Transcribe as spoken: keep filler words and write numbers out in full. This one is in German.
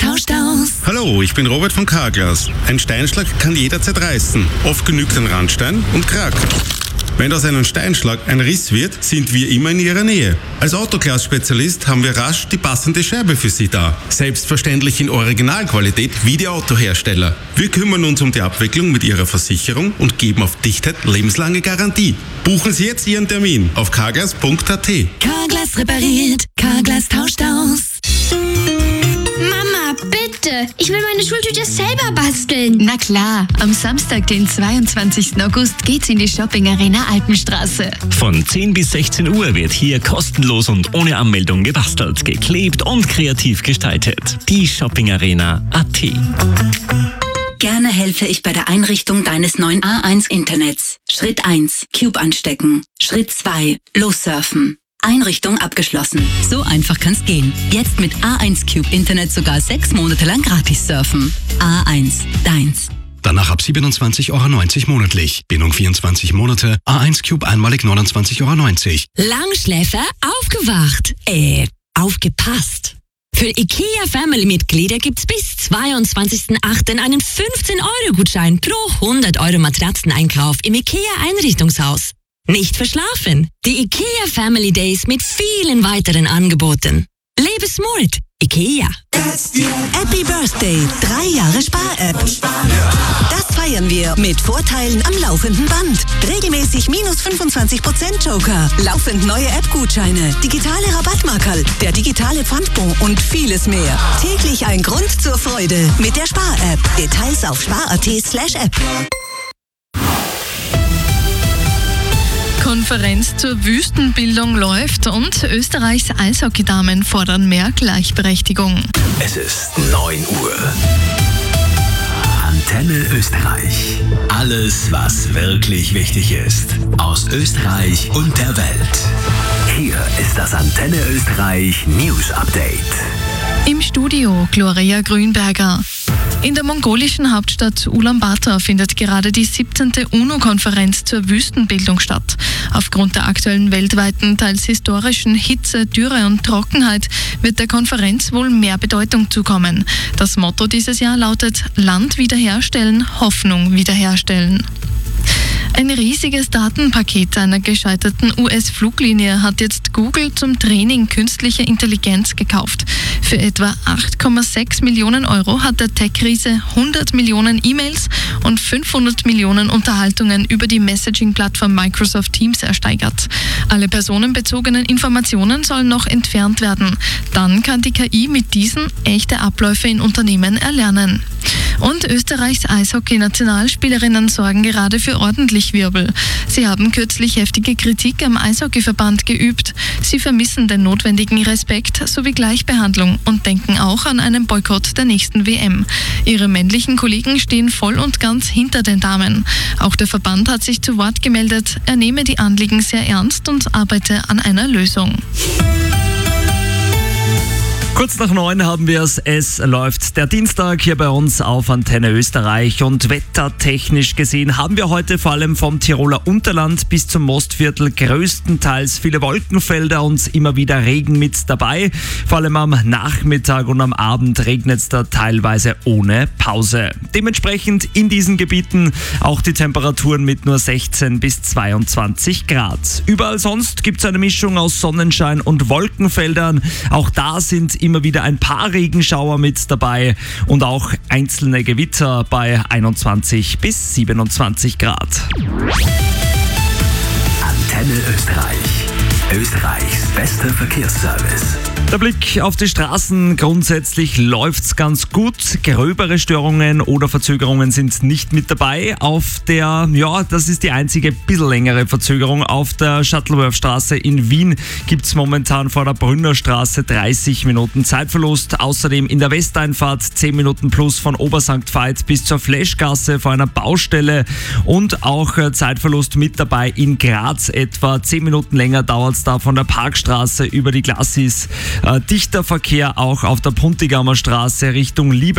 tauscht aus. Hallo, ich bin Robert von Carglass. Ein Steinschlag kann jederzeit reißen. Oft genügt ein Randstein und Krack. Wenn aus einem Steinschlag ein Riss wird, sind wir immer in Ihrer Nähe. Als Autoglas-Spezialist haben wir rasch die passende Scheibe für Sie da. Selbstverständlich in Originalqualität wie die Autohersteller. Wir kümmern uns um die Abwicklung mit Ihrer Versicherung und geben auf Dichtheit lebenslange Garantie. Buchen Sie jetzt Ihren Termin auf carglass punkt a t. Carglass repariert, Carglass tauscht aus. Mama, bitte, ich will meine Schultüte selber basteln. Na klar, am Samstag, den zweiundzwanzigsten August, geht's in die Shopping Arena Alpenstraße. Von zehn bis sechzehn Uhr wird hier kostenlos und ohne Anmeldung gebastelt, geklebt und kreativ gestaltet. Die Shopping Arena punkt a t. Gerne helfe ich bei der Einrichtung deines neuen A eins Internets. Schritt eins, Cube anstecken. Schritt zwei, lossurfen. Einrichtung abgeschlossen. So einfach kann's gehen. Jetzt mit A eins Cube Internet sogar sechs Monate lang gratis surfen. A eins, deins. Danach ab siebenundzwanzig Euro neunzig monatlich. Bindung vierundzwanzig Monate. A eins Cube einmalig neunundzwanzig Euro neunzig. Langschläfer aufgewacht. Äh, aufgepasst. Für IKEA Family-Mitglieder gibt's bis zweiundzwanzigsten achten einen fünfzehn Euro Gutschein pro hundert Euro Matratzeneinkauf im IKEA Einrichtungshaus. Nicht verschlafen. Die IKEA Family Days mit vielen weiteren Angeboten. Lebe smart. IKEA. Happy Birthday. Drei Jahre Spar-App. Das feiern wir mit Vorteilen am laufenden Band. Regelmäßig minus fünfundzwanzig Prozent Joker. Laufend neue App-Gutscheine. Digitale Rabattmarkerl. Der digitale Pfandbon und vieles mehr. Täglich ein Grund zur Freude mit der Spar-App. Details auf spar punkt a t slash app. Konferenz zur Wüstenbildung läuft und Österreichs Eishockeydamen fordern mehr Gleichberechtigung. Es ist neun Uhr. Antenne Österreich. Alles, was wirklich wichtig ist. Aus Österreich und der Welt. Hier ist das Antenne Österreich News Update. Im Studio Gloria Grünberger. In der mongolischen Hauptstadt Ulaanbaatar findet gerade die siebzehnte UNO-Konferenz zur Wüstenbildung statt. Aufgrund der aktuellen weltweiten, teils historischen Hitze, Dürre und Trockenheit wird der Konferenz wohl mehr Bedeutung zukommen. Das Motto dieses Jahr lautet: Land wiederherstellen, Hoffnung wiederherstellen. Ein riesiges Datenpaket einer gescheiterten U S-Fluglinie hat jetzt Google zum Training künstlicher Intelligenz gekauft. Für etwa acht Komma sechs Millionen Euro hat der Tech-Riese hundert Millionen E-Mails und fünfhundert Millionen Unterhaltungen über die Messaging-Plattform Microsoft Teams ersteigert. Alle personenbezogenen Informationen sollen noch entfernt werden. Dann kann die K I mit diesen echte Abläufe in Unternehmen erlernen. Und Österreichs Eishockey-Nationalspielerinnen sorgen gerade für ordentlich Wirbel. Sie haben kürzlich heftige Kritik am Eishockeyverband geübt. Sie vermissen den notwendigen Respekt sowie Gleichbehandlung und denken auch an einen Boykott der nächsten W M. Ihre männlichen Kollegen stehen voll und ganz hinter den Damen. Auch der Verband hat sich zu Wort gemeldet. Er nehme die Anliegen sehr ernst und arbeite an einer Lösung. Kurz nach neun haben wir es. Es läuft der Dienstag hier bei uns auf Antenne Österreich und wettertechnisch gesehen haben wir heute vor allem vom Tiroler Unterland bis zum Mostviertel größtenteils viele Wolkenfelder und immer wieder Regen mit dabei. Vor allem am Nachmittag und am Abend regnet es da teilweise ohne Pause. Dementsprechend in diesen Gebieten auch die Temperaturen mit nur sechzehn bis zweiundzwanzig Grad. Überall sonst gibt es eine Mischung aus Sonnenschein und Wolkenfeldern. Auch da sind immer wieder ein paar Regenschauer mit dabei und auch einzelne Gewitter bei einundzwanzig bis siebenundzwanzig Grad. Antenne Österreich. Österreichs bester Verkehrsservice. Der Blick auf die Straßen, grundsätzlich läuft's ganz gut. Gröbere Störungen oder Verzögerungen sind nicht mit dabei. Auf der, ja, das ist die einzige bisschen längere Verzögerung. Auf der Shuttleworth-Straße in Wien gibt's momentan vor der Brünnerstraße dreißig Minuten Zeitverlust. Außerdem in der Westeinfahrt zehn Minuten plus von Obersankt Veit bis zur Fleschgasse vor einer Baustelle. Und auch Zeitverlust mit dabei in Graz. Etwa zehn Minuten länger dauert's da von der Parkstraße über die Glassis. Äh, dichter Verkehr auch auf der Puntigamer Straße Richtung Liebe.